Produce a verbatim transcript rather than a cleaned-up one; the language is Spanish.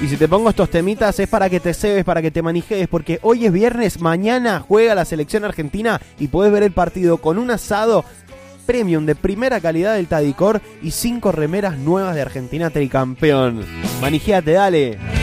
Y si te pongo estos temitas es para que te cebes, para que te manijees, porque hoy es viernes, mañana juega la selección argentina y podés ver el partido con un asado premium de primera calidad del Tadicor y cinco remeras nuevas de Argentina Tricampeón. Manijéate, dale.